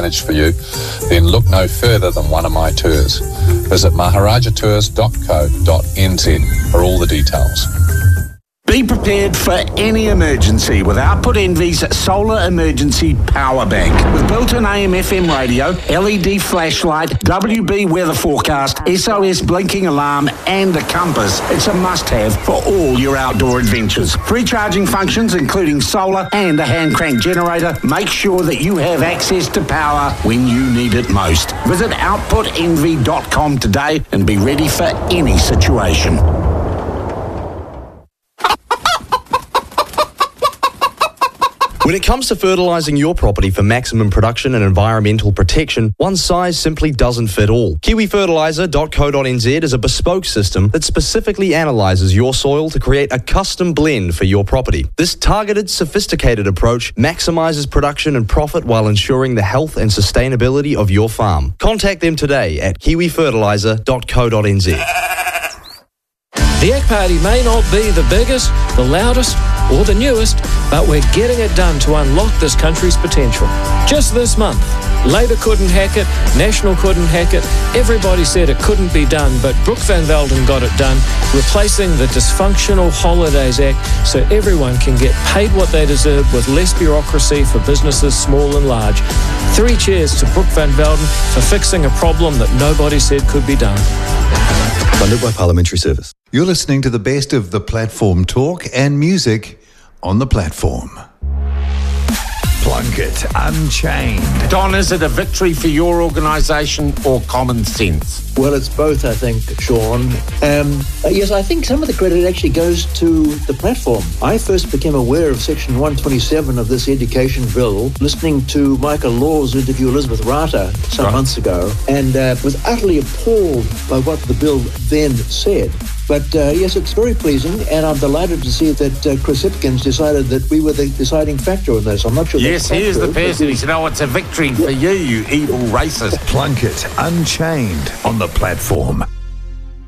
advantage for you, then look no further than one of my tours. Visit maharajatours.co.nz for all the details. Be prepared for any emergency with Output Envy's Solar Emergency Power Bank. With built-in AM/FM radio, LED flashlight, WB weather forecast, SOS blinking alarm and a compass, it's a must-have for all your outdoor adventures. Free charging functions including solar and a hand-crank generator make sure that you have access to power when you need it most. Visit outputenvy.com today and be ready for any situation. When it comes to fertilising your property for maximum production and environmental protection, one size simply doesn't fit all. KiwiFertiliser.co.nz is a bespoke system that specifically analyses your soil to create a custom blend for your property. This targeted, sophisticated approach maximises production and profit while ensuring the health and sustainability of your farm. Contact them today at KiwiFertiliser.co.nz. The Yak Party may not be the biggest, the loudest, or the newest, but we're getting it done to unlock this country's potential. Just this month, Labour couldn't hack it, National couldn't hack it, everybody said it couldn't be done, but Brooke Van Velden got it done, replacing the dysfunctional Holidays Act so everyone can get paid what they deserve with less bureaucracy for businesses small and large. 3 cheers to Brooke Van Velden for fixing a problem that nobody said could be done. Funded by Parliamentary Service. You're listening to the best of the platform talk and music on the platform. Plunkett Unchained. Don, is it a victory for your organisation or common sense? Well, it's both, I think, Sean. Yes, I think some of the credit actually goes to the platform. I first became aware of Section 127 of this education bill listening to Michael Law's interview Elizabeth Rata some months ago, and was utterly appalled by what the bill then said. But yes, it's very pleasing, and I'm delighted to see that Chris Hipkins decided that we were the deciding factor in this. I'm not sure. Yes, he is the person. He said, "Oh, it's a victory for you, you evil racist." Plunkett Unchained on the platform.